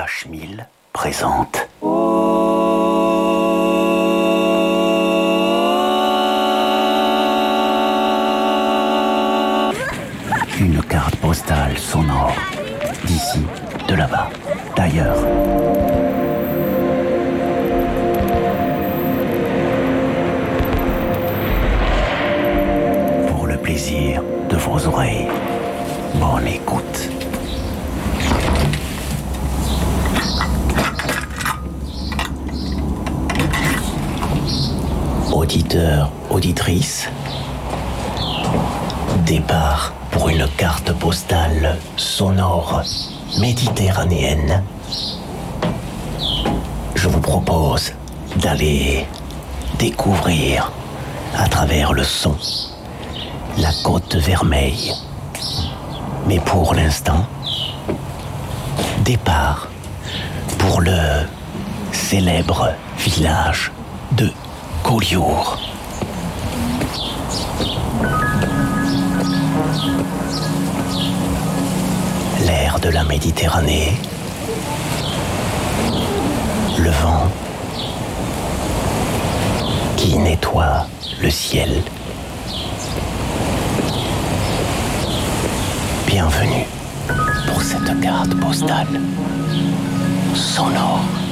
H1000 présente. Une carte postale sonore. D'ici, de là-bas, d'ailleurs. Pour le plaisir de vos oreilles. Bonne écoute. Auditeurs, auditrices, départ pour une carte postale sonore méditerranéenne. Je vous propose d'aller découvrir à travers le son la côte Vermeille. Mais pour l'instant, départ pour le célèbre village de Collioure. L'air de la Méditerranée, le vent qui nettoie le ciel. Bienvenue pour cette carte postale sonore.